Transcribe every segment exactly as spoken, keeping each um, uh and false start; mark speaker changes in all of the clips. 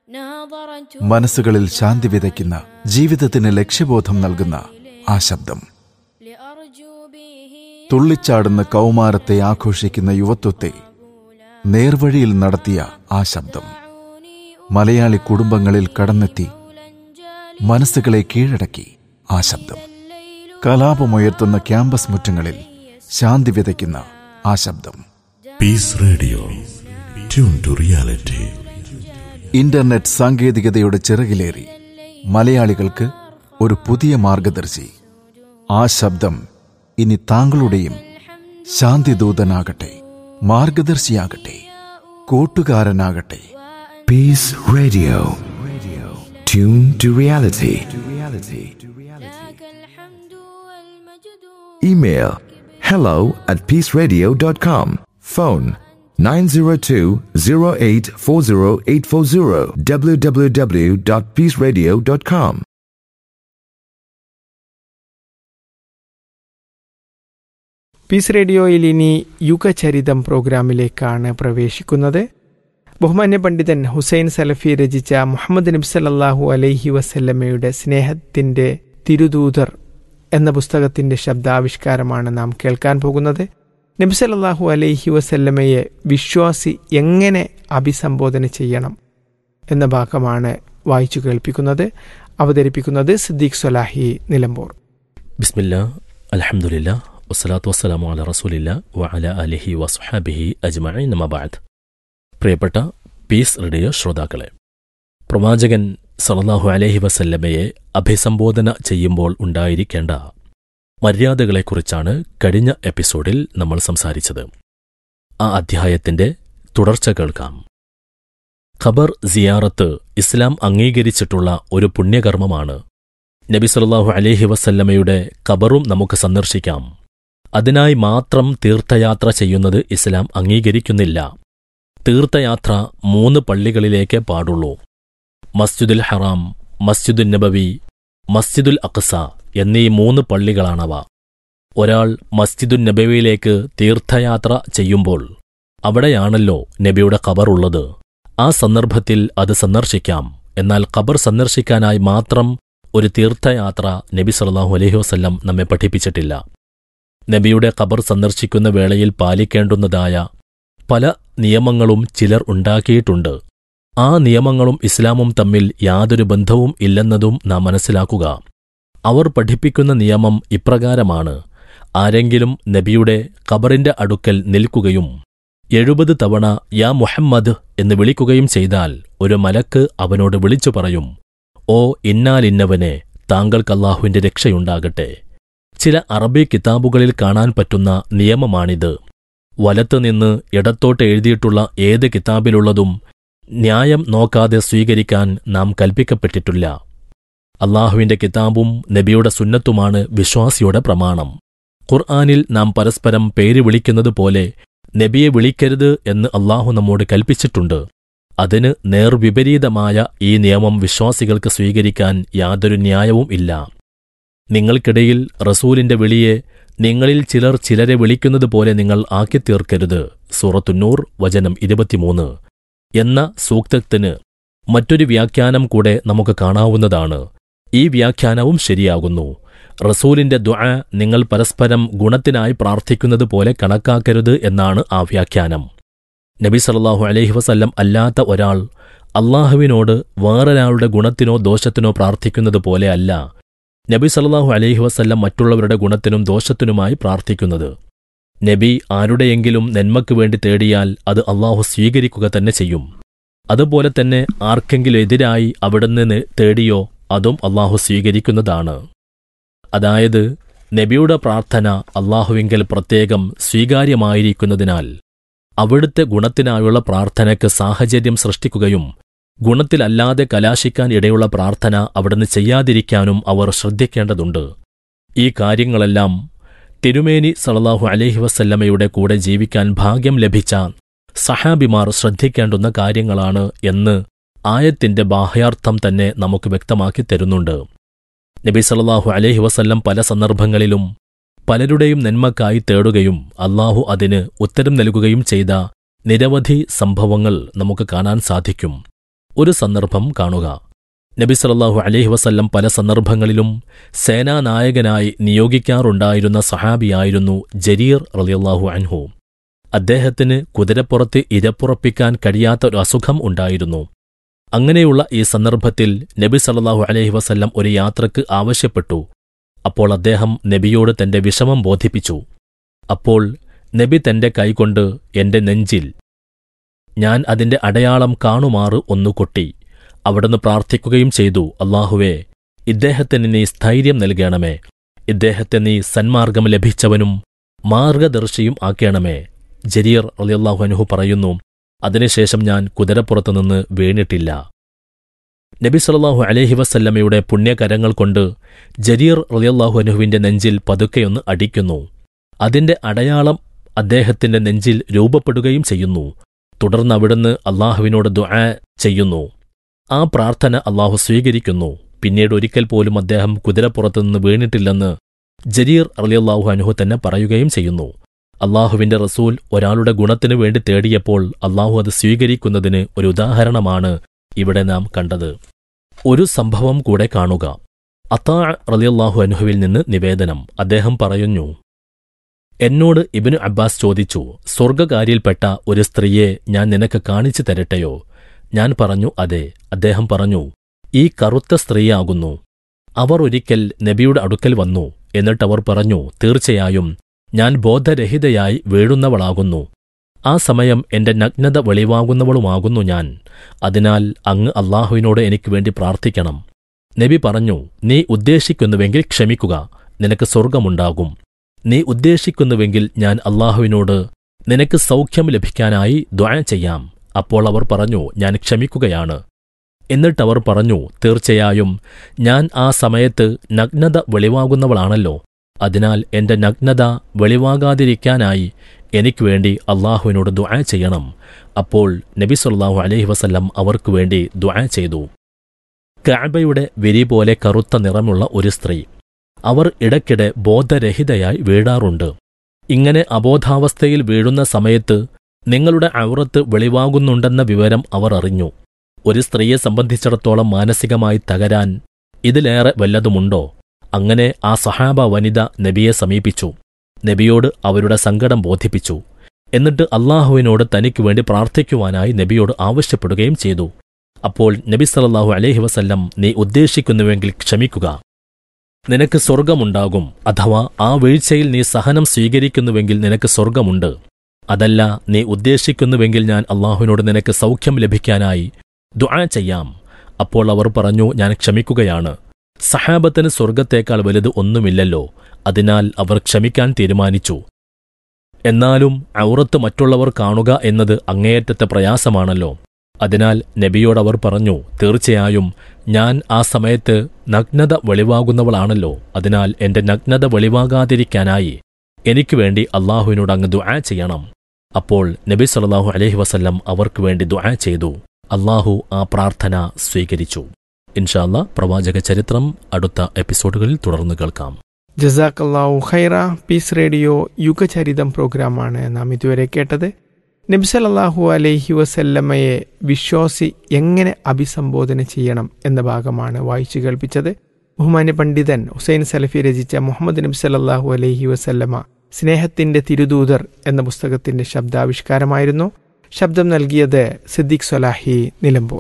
Speaker 1: മനസ്സുകളിൽ ശാന്തി വിതയ്ക്കുന്ന, ജീവിതത്തിന് ലക്ഷ്യബോധം നൽകുന്ന ആ ശബ്ദം. തുള്ളിച്ചാടുന്ന കൗമാരത്തെ ആഘോഷിക്കുന്ന യുവത്വത്തെ നേർവഴിയിൽ നടത്തിയ ആ ശബ്ദം. മലയാളി കുടുംബങ്ങളിൽ കടന്നെത്തി മനസ്സുകളെ കീഴടക്കി ആ ശബ്ദം. കലാപമുയർത്തുന്ന ക്യാമ്പസ് മുറ്റങ്ങളിൽ ശാന്തി വിതയ്ക്കുന്ന ആ ശബ്ദം.
Speaker 2: Piece radio, tune to reality.
Speaker 1: Internet സാങ്കേതികതയുടെ ചിറകിലേറി മലയാളികൾക്ക് ഒരു പുതിയ മാർഗദർശി. ആ ശബ്ദം ഇനി താങ്കളുടെയും ശാന്തിദൂതനാകട്ടെ, മാർഗദർശിയാകട്ടെ, കൂട്ടുകാരനാകട്ടെ.
Speaker 3: Piece radio, tune to reality. Email hello at peaceradio dot com. Phone nine zero two zero eight four zero eight four zero. w w w dot peace radio dot com.
Speaker 4: Piece റേഡിയോയിൽ ഇനി യുഗചരിതം പ്രോഗ്രാമിലേക്കാണ് പ്രവേശിക്കുന്നത്. ബഹുമാന്യ പണ്ഡിതൻ ഹുസൈൻ സലഫി രചിച്ച മുഹമ്മദ് നബി സല്ലല്ലാഹു അലൈഹി വസല്ലമയുടെ സ്നേഹത്തിൻ്റെ തിരുദൂതർ എന്ന പുസ്തകത്തിൻ്റെ ശബ്ദാവിഷ്കാരമാണ് നാം കേൾക്കാൻ പോകുന്നത്. നബി സല്ലല്ലാഹു അലൈഹി വസല്ലമയെ വിശ്വാസി എങ്ങനെ അഭിസംബോധന ചെയ്യണം എന്ന ഭാഗമാണ് വായിച്ചു കേൾപ്പിക്കുന്നത്. അവതരിപ്പിക്കുന്നത് സിദ്ദീഖ് സ്വലാഹി നിലമ്പൂർ.
Speaker 5: ബിസ്മില്ലാ, അൽഹംദുലില്ലാ, വസ്സലാത്തു വസ്സലാമു അലാ റസൂലില്ലാ വഅലാ ആലിഹി വസ്ഹബിഹി അജ്മഈൻ. അമ്മാ ബഅദ്. പ്രിയപ്പെട്ട പീസ് റേഡിയോ ശ്രോതാക്കളെ, പ്രവാചകൻ സല്ലല്ലാഹു അലൈഹി വസല്ലമയെ അഭിസംബോധന ചെയ്യുമ്പോൾ ഉണ്ടായിരിക്കേണ്ട മര്യാദകളെക്കുറിച്ചാണ് കഴിഞ്ഞ എപ്പിസോഡിൽ നമ്മൾ സംസാരിച്ചത്. ആ അധ്യായത്തിന്റെ തുടർച്ച കേൾക്കാം. ഖബർ സിയാറത്ത് ഇസ്ലാം അംഗീകരിച്ചിട്ടുള്ള ഒരു പുണ്യകർമ്മമാണ്. നബി സല്ലല്ലാഹു അലൈഹി വസല്ലമയുടെ ഖബറും നമുക്ക് സന്ദർശിക്കാം. അതിനായി മാത്രം തീർത്ഥയാത്ര ചെയ്യുന്നത് ഇസ്ലാം അംഗീകരിക്കുന്നില്ല. തീർത്ഥയാത്ര മൂന്ന് പള്ളികളിലേക്കേ പാടുള്ളൂ. മസ്ജിദുൽ ഹറാം, മസ്ജിദുൽ നബവി, മസ്ജിദുൽ അഖ്സ എന്നീ മൂന്ന് പള്ളികളാണവ. ഒരാൾ മസ്ജിദുൽ നബവിയിലേക്ക് തീർത്ഥയാത്ര ചെയ്യുമ്പോൾ അവിടെയാണല്ലോ നബിയുടെ ഖബർ ഉള്ളത്. ആ സന്ദർഭത്തിൽ അത് സന്ദർശിക്കാം. എന്നാൽ ഖബർ സന്ദർശിക്കാനായി മാത്രം ഒരു തീർത്ഥയാത്ര നബി സല്ലല്ലാഹു അലൈഹി വസല്ലം നമ്മെ പഠിപ്പിച്ചിട്ടില്ല. നബിയുടെ ഖബർ സന്ദർശിക്കുന്ന വേളയിൽ പാലിക്കേണ്ടുന്നതായ പല നിയമങ്ങളും ചിലർ ഉണ്ടാക്കിയിട്ടുണ്ട്. ആ നിയമങ്ങളും ഇസ്ലാമും തമ്മിൽ യാതൊരു ബന്ധവും ഇല്ലെന്നതും നാം മനസ്സിലാക്കുക. അവർ പഠിപ്പിക്കുന്ന നിയമം ഇപ്രകാരമാണ്: ആരെങ്കിലും നബിയുടെ ഖബറിന്റെ അടുക്കൽ നിൽക്കുകയും എഴുപത് തവണ യാ മുഹമ്മദ് എന്ന് വിളിക്കുകയും ചെയ്താൽ ഒരു മലക്ക് അവനോട് വിളിച്ചു പറയും, ഓ ഇന്നാലിന്നവനെ, താങ്കൾക്ക് അല്ലാഹുവിന്റെ രക്ഷയുണ്ടാകട്ടെ. ചില അറബി കിതാബുകളിൽ കാണാൻ പറ്റുന്ന നിയമമാണിത്. വലത്തുനിന്ന് ഇടത്തോട്ട് എഴുതിയിട്ടുള്ള ഏത് കിതാബിലുള്ളതും ന്യായം നോക്കാതെ സ്വീകരിക്കാൻ നാം കൽപ്പിക്കപ്പെട്ടിട്ടില്ല. അല്ലാഹുവിന്റെ കിതാബും നബിയുടെ സുന്നത്തുമാണ് വിശ്വാസിയുടെ പ്രമാണം. ഖുർആനിൽ നാം പരസ്പരം പേര് വിളിക്കുന്നത് പോലെ നബിയെ വിളിക്കരുത് എന്ന് അല്ലാഹു നമ്മോട് കൽപ്പിച്ചിട്ടുണ്ട്. അതിന് നേർവിപരീതമായ ഈ നിയമം വിശ്വാസികൾക്ക് സ്വീകരിക്കാൻ യാതൊരു ന്യായവും ഇല്ല. നിങ്ങൾക്കിടയിൽ റസൂലിന്റെ വിളിയെ നിങ്ങളിൽ ചിലർ ചിലരെ വിളിക്കുന്നത് പോലെ നിങ്ങൾ ആക്കിത്തീർക്കരുത്. സൂറത്തുന്നൂർ വചനം ഇരുപത്തിമൂന്ന് എന്ന സൂക്തത്തിന് മറ്റൊരു വ്യാഖ്യാനം കൂടെ നമുക്ക് കാണാവുന്നതാണ്. ഈ വ്യാഖ്യാനവും ശരിയാകുന്നു. റസൂലിന്റെ ദുആ നിങ്ങൾ പരസ്പരം ഗുണത്തിനായി പ്രാർത്ഥിക്കുന്നത് പോലെ കണക്കാക്കരുത് എന്നാണ് ആ വ്യാഖ്യാനം. നബി സല്ലല്ലാഹു അലൈഹി വസല്ലം അല്ലാത്ത ഒരാൾ അല്ലാഹുവിനോട് വേറൊരാളുടെ ഗുണത്തിനോ ദോഷത്തിനോ പ്രാർത്ഥിക്കുന്നത് പോലെ അല്ല നബി സല്ലല്ലാഹു അലൈഹി വസല്ലം മറ്റുള്ളവരുടെ ഗുണത്തിനും ദോഷത്തിനുമായി പ്രാർത്ഥിക്കുന്നത്. നബി ആരുടെയെങ്കിലും നന്മയ്ക്കു വേണ്ടി തേടിയാൽ അത് അല്ലാഹു സ്വീകരിക്കുക തന്നെ ചെയ്യും. അതുപോലെ തന്നെ ആർക്കെങ്കിലും എതിരായി അവിടുന്ന് തേടിയോ അതും അല്ലാഹു സ്വീകരിക്കുന്നതാണ്. അതായത് നബിയുടെ പ്രാർത്ഥന അല്ലാഹുവിങ്കൽ പ്രത്യേകം സ്വീകാര്യമായിരിക്കുന്നതിനാൽ അവിടുത്തെ ഗുണത്തിനായുള്ള പ്രാർത്ഥനയ്ക്ക് സാഹചര്യം സൃഷ്ടിക്കുകയും ഗുണത്തിലല്ലാതെ കലാശിക്കാൻ ഇടയുള്ള പ്രാർത്ഥന അവിടുന്ന് ചെയ്യാതിരിക്കാനും അവർ ശ്രദ്ധിക്കേണ്ടതുണ്ട്. ഈ കാര്യങ്ങളെല്ലാം തിരുമേനി സല്ലല്ലാഹു അലൈഹി വസല്ലമയുടെ കൂടെ ജീവിക്കാൻ ഭാഗ്യം ലഭിച്ച സഹാബിമാർ ശ്രദ്ധിക്കേണ്ടുന്ന കാര്യങ്ങളാണ് എന്ന് ആയത്തിന്റെ ബാഹ്യാർത്ഥം തന്നെ നമുക്ക് വ്യക്തമാക്കി തരുന്നുണ്ട്. നബി സല്ലല്ലാഹു അലൈഹി വസല്ലം പല സന്ദർഭങ്ങളിലും പലരുടെയും നന്മക്കായി തേടുകയും അല്ലാഹു അതിന് ഉത്തരം നൽകുകയും ചെയ്ത നിരവധി സംഭവങ്ങൾ നമുക്ക് കാണാൻ സാധിക്കും. ഒരു സന്ദർഭം കാണുക. നബി സല്ലല്ലാഹു അലൈഹി വസല്ലം പല സന്ദർഭങ്ങളിലും സേനാനായകനായി നിയോഗിക്കാറുണ്ടായിരുന്ന സഹാബിയായിരുന്നു ജരീർ റളിയല്ലാഹു അൻഹു. അദ്ദേഹത്തിന് കുതിരപ്പുറത്ത് ഇരപ്പുറപ്പിക്കാൻ കഴിയാത്ത ഒരു അസുഖം ഉണ്ടായിരുന്നു. അങ്ങനെയുള്ള ഈ സന്ദർഭത്തിൽ നബി സല്ലല്ലാഹു അലൈഹി വസല്ലം ഒരു യാത്രക്ക് ആവശ്യപ്പെട്ടു. അപ്പോൾ അദ്ദേഹം നബിയോട് തന്റെ വിഷമം ബോധിപ്പിച്ചു. അപ്പോൾ നബി തന്റെ കൈകൊണ്ട് എന്റെ നെഞ്ചിൽ ഞാൻ അതിന്റെ അടയാളം കാണുമാറ് ഒന്നു കൊട്ടി. അവിടുന്ന് പ്രാർത്ഥിക്കുകയും ചെയ്തു, അല്ലാഹുവേ, ഇദ്ദേഹത്തിന് നീ സ്ഥൈര്യം നൽകണമേ, ഇദ്ദേഹത്തെ നീ സന്മാർഗം ലഭിച്ചവനും മാർഗദർശിയും ആക്കണമേ. ജരീർ റളിയല്ലാഹു അൻഹു പറയുന്നു, അതിനുശേഷം ഞാൻ കുതിരപ്പുറത്തുനിന്ന് വീണിട്ടില്ല. നബി സല്ലല്ലാഹു അലൈഹി വസല്ലമയുടെ പുണ്യകരങ്ങൾ കൊണ്ട് ജരീർ റളിയല്ലാഹു അൻഹുവിന്റെ നെഞ്ചിൽ പതുക്കെയൊന്ന് അടിക്കുന്നു. അതിന്റെ അടയാളം അദ്ദേഹത്തിന്റെ നെഞ്ചിൽ രൂപപ്പെടുകയും ചെയ്യുന്നു. തുടർന്ന് അവിടുന്ന് അല്ലാഹുവിനോട് ദുആ ചെയ്യുന്നു. ആ പ്രാർത്ഥന അല്ലാഹു സ്വീകരിക്കുന്നു. പിന്നീട് ഒരിക്കൽ പോലും അദ്ദേഹം കുതിരപ്പുറത്തുനിന്ന് വീണിട്ടില്ലെന്ന് ജരീർ റളിയല്ലാഹു അൻഹു തന്നെ പറയുകയും ചെയ്യുന്നു. അല്ലാഹുവിന്റെ റസൂൽ ഒരാളുടെ ഗുണത്തിനു വേണ്ടി തേടിയപ്പോൾ അല്ലാഹു അത് സ്വീകരിക്കുന്നതിന് ഒരു ഉദാഹരണമാണ് ഇവിടെ നാം കണ്ടത്. ഒരു സംഭവം കൂടെ കാണുക. അത്താ റളിയല്ലാഹു അൻഹുവിൽ നിന്ന് നിവേദനം. അദ്ദേഹം പറയുന്നു, എന്നോട് ഇബ്നു അബ്ബാസ് ചോദിച്ചു, സ്വർഗകാരിയിൽപ്പെട്ട ഒരു സ്ത്രീയെ ഞാൻ നിനക്ക് കാണിച്ചു തരട്ടെയോ? ഞാൻ പറഞ്ഞു, അതെ. അദ്ദേഹം പറഞ്ഞു, ഈ കറുത്ത സ്ത്രീയാകുന്നു. അവർ ഒരിക്കൽ നബിയുടെ അടുക്കൽ വന്നു. എന്നിട്ടവർ പറഞ്ഞു, തീർച്ചയായും ഞാൻ ബോധരഹിതയായി വീഴുന്നവളാകുന്നു. ആ സമയം എന്റെ നഗ്നത വെളിവാകുന്നവളുമാകുന്നു ഞാൻ. അതിനാൽ അങ്ങ് അല്ലാഹുവിനോട് എനിക്ക് വേണ്ടി പ്രാർത്ഥിക്കണം. നബി പറഞ്ഞു, നീ ഉദ്ദേശിക്കുന്നുവെങ്കിൽ ക്ഷമിക്കുക, നിനക്ക് സ്വർഗമുണ്ടാകും. നീ ഉദ്ദേശിക്കുന്നുവെങ്കിൽ ഞാൻ അല്ലാഹുവിനോട് നിനക്ക് സൗഖ്യം ലഭിക്കാനായി ദുആ ചെയ്യാം. അപ്പോൾ അവർ പറഞ്ഞു, ഞാൻ ക്ഷമിക്കുകയാണ്. എന്നിട്ടവർ പറഞ്ഞു, തീർച്ചയായും ഞാൻ ആ സമയത്ത് നഗ്നത വെളിവാകുന്നവളാണല്ലോ. അതിനാൽ എന്റെ നഗ്നത വെളിവാകാതിരിക്കാനായി എനിക്ക് വേണ്ടി അല്ലാഹുവിനോട് ദുആ ചെയ്യണം. അപ്പോൾ നബി സല്ലല്ലാഹു അലൈഹി വസല്ലം അവർക്കു വേണ്ടി ദുആ ചെയ്തു. കഅബയുടെ വിരി പോലെ കറുത്ത നിറമുള്ള ഒരു സ്ത്രീ. അവർ ഇടയ്ക്കിടെ ബോധരഹിതയായി വീഴാറുണ്ട്. ഇങ്ങനെ അബോധാവസ്ഥയിൽ വീഴുന്ന സമയത്ത് നിങ്ങളുടെ ഔറത്ത് വെളിവാകുന്നുണ്ടെന്ന വിവരം അവർ അറിഞ്ഞു. ഒരു സ്ത്രീയെ സംബന്ധിച്ചിടത്തോളം മാനസികമായി തകരാൻ ഇതിലേറെ വല്ലതുമുണ്ടോ? അങ്ങനെ ആ സഹാബ വനിത നബിയെ സമീപിച്ചു. നബിയോട് അവരുടെ സങ്കടം ബോധിപ്പിച്ചു. എന്നിട്ട് അല്ലാഹുവിനോട് തനിക്ക് വേണ്ടി പ്രാർത്ഥിക്കുവാനായി നബിയോട് ആവശ്യപ്പെടുകയും ചെയ്തു. അപ്പോൾ നബി സല്ലല്ലാഹു അലൈഹി വസല്ലം, നീ ഉദ്ദേശിക്കുന്നുവെങ്കിൽ ക്ഷമിക്കുക, നിനക്ക് സ്വർഗമുണ്ടാകും. അഥവാ ആ വീഴ്ചയിൽ നീ സഹനം സ്വീകരിക്കുന്നുവെങ്കിൽ നിനക്ക് സ്വർഗമുണ്ട്. അതല്ല, നീ ഉദ്ദേശിക്കുന്നുവെങ്കിൽ ഞാൻ അല്ലാഹുവിനോട് നിനക്ക് സൗഖ്യം ലഭിക്കാനായി ദുആ ചെയ്യാം. അപ്പോൾ അവർ പറഞ്ഞു, ഞാൻ ക്ഷമിക്കുകയാണ്. സഹാബത്തിന് സ്വർഗത്തേക്കാൾ വലുത് ഒന്നുമില്ലല്ലോ. അതിനാൽ അവർ ക്ഷമിക്കാൻ തീരുമാനിച്ചു. എന്നാലും ഔറത്ത് മറ്റുള്ളവർ കാണുക എന്നത് അങ്ങേയറ്റത്തെ പ്രയാസമാണല്ലോ. അതിനാൽ നബിയോടവർ പറഞ്ഞു, തീർച്ചയായും ഞാൻ ആ സമയത്ത് നഗ്നത വെളിവാകുന്നവളാണല്ലോ. അതിനാൽ എന്റെ നഗ്നത വെളിവാകാതിരിക്കാനായി എനിക്ക് വേണ്ടി അല്ലാഹുവിനോട് അങ്ങ് ദുആ ചെയ്യണം. അപ്പോൾ നബി സല്ലല്ലാഹു അലൈഹി വസല്ലം അവർക്ക് വേണ്ടി ദുആ ചെയ്തു. അല്ലാഹു ആ പ്രാർത്ഥന സ്വീകരിച്ചു. ഇൻഷാ അല്ലാ പ്രവാചക ചരിത്രം അടുത്ത എപ്പിസോഡുകളിൽ തുടർന്ന് കേൾക്കാം.
Speaker 4: ജസാക്കല്ലാഹു ഖൈറ. പീസ് റേഡിയോ യുഗചരിതം പ്രോഗ്രാമാണ് നാം ഇതുവരെ കേട്ടത്. നബി സല്ലല്ലാഹു അലൈഹി വസല്ലമയെ വിശ്വാസി എങ്ങനെ അഭിസംബോധന ചെയ്യണം എന്ന ഭാഗമാണ് വായിച്ചു കേൾപ്പിച്ചത്. ബഹുമാന്യ പണ്ഡിതൻ ഹുസൈൻ സലഫി രചിച്ച മുഹമ്മദ് നബി സല്ലല്ലാഹു അലൈഹി വസല്ലമ സ്നേഹത്തിന്റെ തിരുദൂതർ എന്ന പുസ്തകത്തിന്റെ ശബ്ദാവിഷ്കാരമായിരുന്നു. ശബ്ദം നൽകിയത് സിദ്ദീഖ് സ്വലാഹി, നിലമ്പൂർ.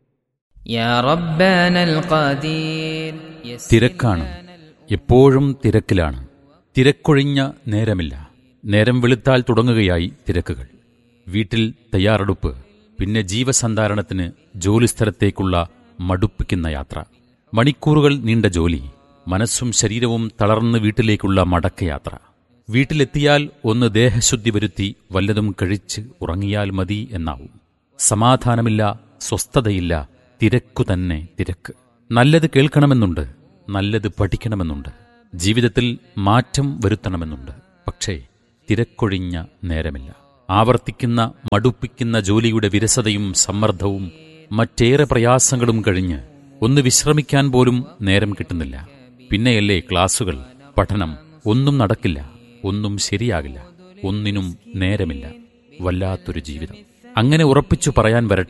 Speaker 6: തിരക്കാണ്, എപ്പോഴും തിരക്കിലാണ്. തിരക്കൊഴിഞ്ഞ നേരമില്ല. നേരം വെളുത്താൽ തുടങ്ങുകയായി തിരക്കുകൾ. വീട്ടിൽ തയ്യാറെടുപ്പ്, പിന്നെ ജീവസന്ധാരണത്തിന് ജോലിസ്ഥലത്തേക്കുള്ള മടുപ്പിക്കുന്ന യാത്ര, മണിക്കൂറുകൾ നീണ്ട ജോലി, മനസ്സും ശരീരവും തളർന്ന് വീട്ടിലേക്കുള്ള മടക്കയാത്ര. വീട്ടിലെത്തിയാൽ ഒന്ന് ദേഹശുദ്ധി വരുത്തി വല്ലതും കഴിച്ച് ഉറങ്ങിയാൽ മതി എന്നാവും. സമാധാനമില്ല, സ്വസ്ഥതയില്ല, തിരക്കു തന്നെ തിരക്ക്. നല്ലത് കേൾക്കണമെന്നുണ്ട്, നല്ലത് പഠിക്കണമെന്നുണ്ട്, ജീവിതത്തിൽ മാറ്റം വരുത്തണമെന്നുണ്ട്. പക്ഷേ തിരക്കൊഴിഞ്ഞ നേരമില്ല. ആവർത്തിക്കുന്ന മടുപ്പിക്കുന്ന ജോലിയുടെ വിരസതയും സമ്മർദ്ദവും മറ്റേറെ പ്രയാസങ്ങളും കഴിഞ്ഞ് ഒന്ന് വിശ്രമിക്കാൻ പോലും നേരം കിട്ടുന്നില്ല. പിന്നെയല്ലേ ക്ലാസുകൾ, പഠനം. ഒന്നും നടക്കില്ല, ഒന്നും ശരിയാകില്ല, ഒന്നിനും നേരമില്ല. വല്ലാത്തൊരു ജീവിതം. അങ്ങനെ ഉറപ്പിച്ചു പറയാൻ വരട്ടെ,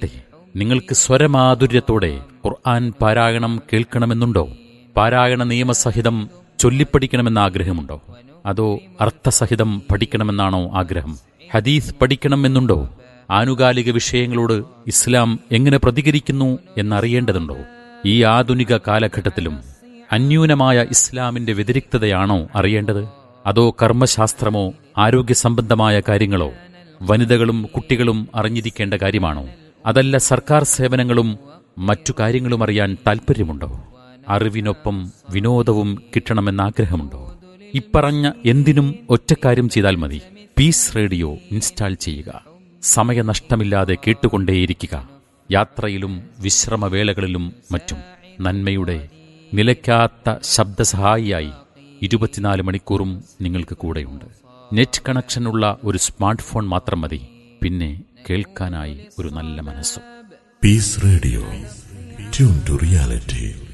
Speaker 6: നിങ്ങൾക്ക് സ്വരമാധുര്യത്തോടെ ഖുർആൻ പാരായണം കേൾക്കണമെന്നുണ്ടോ? പാരായണ നിയമസഹിതം ചൊല്ലിപ്പഠിക്കണമെന്ന ആഗ്രഹമുണ്ടോ? അതോ അർത്ഥസഹിതം പഠിക്കണമെന്നാണോ ആഗ്രഹം? ഹദീസ് പഠിക്കണമെന്നുണ്ടോ? ആനുകാലിക വിഷയങ്ങളോട് ഇസ്ലാം എങ്ങനെ പ്രതികരിക്കുന്നു എന്നറിയേണ്ടതുണ്ടോ? ഈ ആധുനിക കാലഘട്ടത്തിലും അന്യൂനമായ ഇസ്ലാമിന്റെ വ്യതിരിക്തതയാണോ അറിയേണ്ടത്? അതോ കർമ്മശാസ്ത്രമോ ആരോഗ്യ സംബന്ധമായ കാര്യങ്ങളോ വനിതകളും കുട്ടികളും അറിഞ്ഞിരിക്കേണ്ട കാര്യമാണോ? അതല്ല സർക്കാർ സേവനങ്ങളും മറ്റു കാര്യങ്ങളും അറിയാൻ താൽപ്പര്യമുണ്ടോ? അറിവിനൊപ്പം വിനോദവും കിട്ടണമെന്ന ആഗ്രഹമുണ്ടോ? ഇപ്പറഞ്ഞ എന്തിനും ഒറ്റക്കാര്യം ചെയ്താൽ മതി. പീസ് റേഡിയോ ഇൻസ്റ്റാൾ ചെയ്യുക. സമയനഷ്ടമില്ലാതെ കേട്ടുകൊണ്ടേയിരിക്കുക. യാത്രയിലും വിശ്രമവേളകളിലും മറ്റും നന്മയുടെ നിലയ്ക്കാത്ത ശബ്ദസഹായിയായി ഇരുപത്തിനാല് മണിക്കൂറും നിങ്ങൾക്ക് കൂടെയുണ്ട്. നെറ്റ് കണക്ഷനുള്ള ഒരു സ്മാർട്ട് ഫോൺ മാത്രം മതി. പിന്നെ കേൾക്കാനായി ഒരു നല്ല മനസ്സും.
Speaker 2: Piece radio, tune to reality.